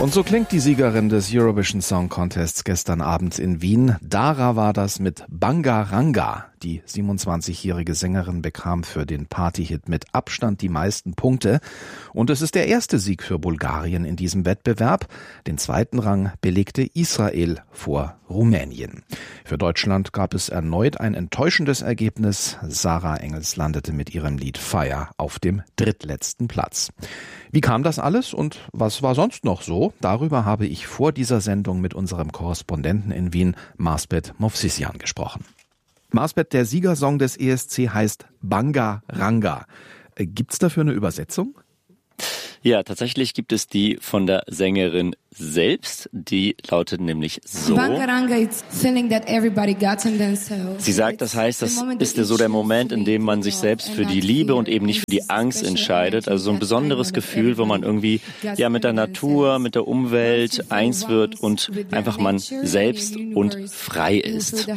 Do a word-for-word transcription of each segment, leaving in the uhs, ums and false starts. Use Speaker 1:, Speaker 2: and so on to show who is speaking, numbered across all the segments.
Speaker 1: Und so klingt die Siegerin des Eurovision Song Contests gestern Abend in Wien. Dara war das mit Bangaranga. Die siebenundzwanzigjährige Sängerin bekam für den Partyhit mit Abstand die meisten Punkte. Und es ist der erste Sieg für Bulgarien in diesem Wettbewerb. Den zweiten Rang belegte Israel vor Rumänien. Für Deutschland gab es erneut ein enttäuschendes Ergebnis. Sarah Engels landete mit ihrem Lied Fire auf dem drittletzten Platz. Wie kam das alles und was war sonst noch so? Darüber habe ich vor dieser Sendung mit unserem Korrespondenten in Wien, Marsbet Movsisyan, gesprochen. Marsbet, der Siegersong des E S C heißt Bangaranga. Gibt's dafür eine Übersetzung?
Speaker 2: Ja, tatsächlich gibt es die von der Sängerin selbst. Die lautet nämlich so. Sie sagt, das heißt, das ist so der Moment, in dem man sich selbst für die Liebe und eben nicht für die Angst entscheidet. Also so ein besonderes Gefühl, wo man irgendwie ja mit der Natur, mit der Umwelt eins wird und einfach man selbst und frei ist.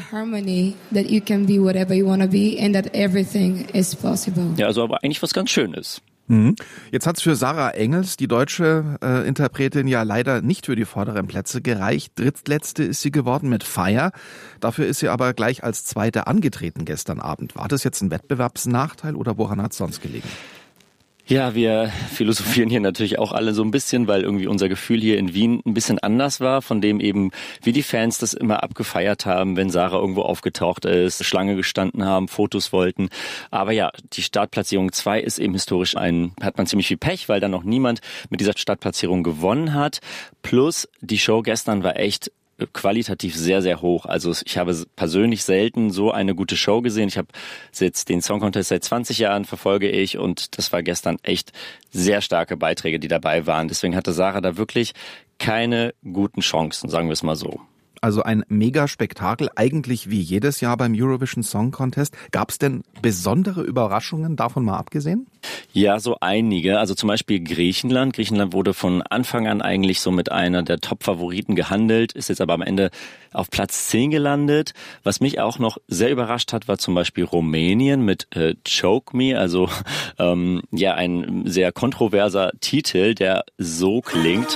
Speaker 2: Ja, also aber eigentlich was ganz Schönes.
Speaker 1: Mhm. Jetzt hat's für Sarah Engels, die deutsche äh, Interpretin, ja leider nicht für die vorderen Plätze gereicht. Drittletzte ist sie geworden mit Fire. Dafür ist sie aber gleich als Zweite angetreten gestern Abend. War das jetzt ein Wettbewerbsnachteil oder woran hat's sonst gelegen?
Speaker 2: Ja, wir philosophieren hier natürlich auch alle so ein bisschen, weil irgendwie unser Gefühl hier in Wien ein bisschen anders war, von dem eben wie die Fans das immer abgefeiert haben, wenn Sarah irgendwo aufgetaucht ist, Schlange gestanden haben, Fotos wollten. Aber ja, die Startplatzierung zwei ist eben historisch ein, hat man ziemlich viel Pech, weil da noch niemand mit dieser Startplatzierung gewonnen hat. Plus die Show gestern war echt qualitativ sehr, sehr hoch. Also ich habe persönlich selten so eine gute Show gesehen. Ich habe jetzt den Song Contest seit zwanzig Jahren, verfolge ich, und das war gestern echt sehr starke Beiträge, die dabei waren. Deswegen hatte Sarah da wirklich keine guten Chancen, sagen wir es mal so.
Speaker 1: Also ein Mega-Spektakel, eigentlich wie jedes Jahr beim Eurovision Song Contest. Gab es denn besondere Überraschungen, davon mal abgesehen?
Speaker 2: Ja, so einige. Also zum Beispiel Griechenland. Griechenland wurde von Anfang an eigentlich so mit einer der Top-Favoriten gehandelt, ist jetzt aber am Ende auf Platz zehn gelandet. Was mich auch noch sehr überrascht hat, war zum Beispiel Rumänien mit äh, Choke Me, also ähm, ja ein sehr kontroverser Titel, der so klingt.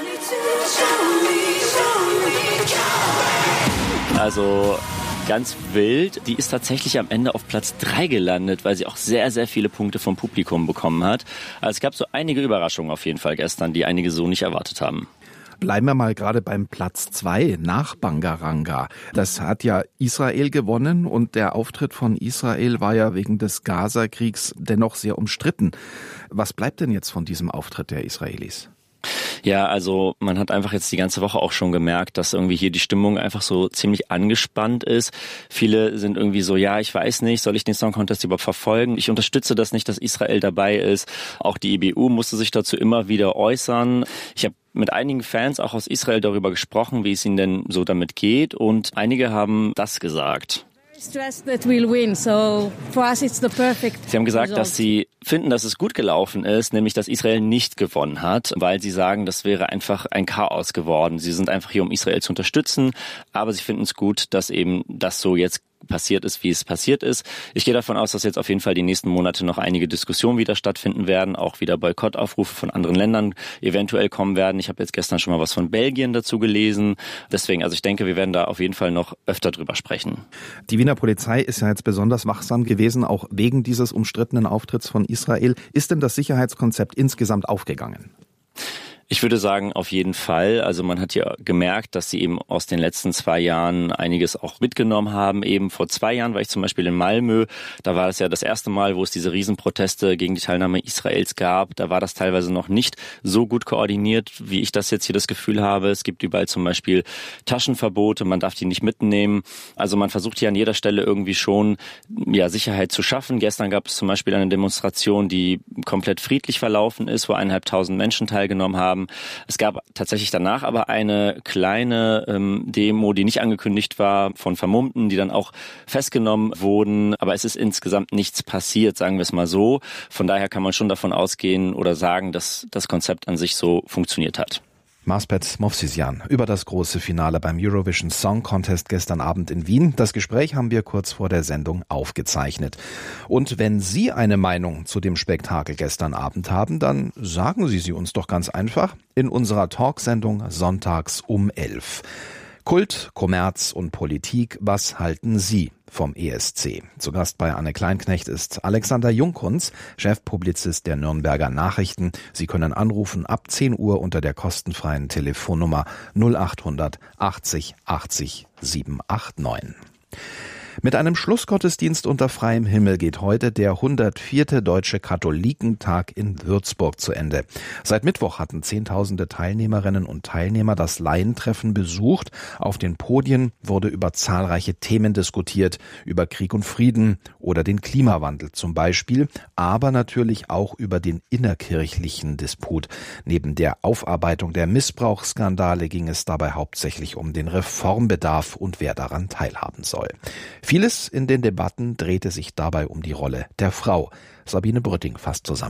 Speaker 2: Also ganz wild. Die ist tatsächlich am Ende auf Platz drei gelandet, weil sie auch sehr, sehr viele Punkte vom Publikum bekommen hat. Also es gab so einige Überraschungen auf jeden Fall gestern, die einige so nicht erwartet haben.
Speaker 1: Bleiben wir mal gerade beim Platz zwei nach Bangaranga. Das hat ja Israel gewonnen und der Auftritt von Israel war ja wegen des Gaza-Kriegs dennoch sehr umstritten. Was bleibt denn jetzt von diesem Auftritt der Israelis?
Speaker 2: Ja, also man hat einfach jetzt die ganze Woche auch schon gemerkt, dass irgendwie hier die Stimmung einfach so ziemlich angespannt ist. Viele sind irgendwie so, ja, ich weiß nicht, soll ich den Song Contest überhaupt verfolgen? Ich unterstütze das nicht, dass Israel dabei ist. Auch die E B U musste sich dazu immer wieder äußern. Ich habe mit einigen Fans auch aus Israel darüber gesprochen, wie es ihnen denn so damit geht, und einige haben das gesagt. Sie haben gesagt, dass sie finden, dass es gut gelaufen ist, nämlich dass Israel nicht gewonnen hat, weil sie sagen, das wäre einfach ein Chaos geworden. Sie sind einfach hier, um Israel zu unterstützen, aber sie finden es gut, dass eben das so jetzt passiert ist, wie es passiert ist. Ich gehe davon aus, dass jetzt auf jeden Fall die nächsten Monate noch einige Diskussionen wieder stattfinden werden, auch wieder Boykottaufrufe von anderen Ländern eventuell kommen werden. Ich habe jetzt gestern schon mal was von Belgien dazu gelesen. Deswegen, also ich denke, wir werden da auf jeden Fall noch öfter drüber sprechen.
Speaker 1: Die Wiener Polizei ist ja jetzt besonders wachsam gewesen, auch wegen dieses umstrittenen Auftritts von Israel. Ist denn das Sicherheitskonzept insgesamt aufgegangen?
Speaker 2: Ich würde sagen, auf jeden Fall. Also man hat ja gemerkt, dass sie eben aus den letzten zwei Jahren einiges auch mitgenommen haben. Eben vor zwei Jahren war ich zum Beispiel in Malmö. Da war es ja das erste Mal, wo es diese Riesenproteste gegen die Teilnahme Israels gab. Da war das teilweise noch nicht so gut koordiniert, wie ich das jetzt hier das Gefühl habe. Es gibt überall zum Beispiel Taschenverbote, man darf die nicht mitnehmen. Also man versucht hier an jeder Stelle irgendwie schon ja Sicherheit zu schaffen. Gestern gab es zum Beispiel eine Demonstration, die komplett friedlich verlaufen ist, wo eineinhalbtausend Menschen teilgenommen haben. Es gab tatsächlich danach aber eine kleine ähm, Demo, die nicht angekündigt war, von Vermummten, die dann auch festgenommen wurden. Aber es ist insgesamt nichts passiert, sagen wir es mal so. Von daher kann man schon davon ausgehen oder sagen, dass das Konzept an sich so funktioniert hat.
Speaker 1: Maspet Movsisyan über das große Finale beim Eurovision Song Contest gestern Abend in Wien. Das Gespräch haben wir kurz vor der Sendung aufgezeichnet. Und wenn Sie eine Meinung zu dem Spektakel gestern Abend haben, dann sagen Sie sie uns doch ganz einfach in unserer Talksendung sonntags um elf. Kult, Kommerz und Politik, was halten Sie vom E S C? Zu Gast bei Anne Kleinknecht ist Alexander Jungkunz, Chefpublizist der Nürnberger Nachrichten. Sie können anrufen ab zehn Uhr unter der kostenfreien Telefonnummer null acht hundert achtzig achtzig sieben acht neun. Mit einem Schlussgottesdienst unter freiem Himmel geht heute der hundertvierte Deutsche Katholikentag in Würzburg zu Ende. Seit Mittwoch hatten Zehntausende Teilnehmerinnen und Teilnehmer das Laientreffen besucht. Auf den Podien wurde über zahlreiche Themen diskutiert, über Krieg und Frieden oder den Klimawandel zum Beispiel, aber natürlich auch über den innerkirchlichen Disput. Neben der Aufarbeitung der Missbrauchsskandale ging es dabei hauptsächlich um den Reformbedarf und wer daran teilhaben soll. Vieles in den Debatten drehte sich dabei um die Rolle der Frau. Sabine Brütting fasst zusammen.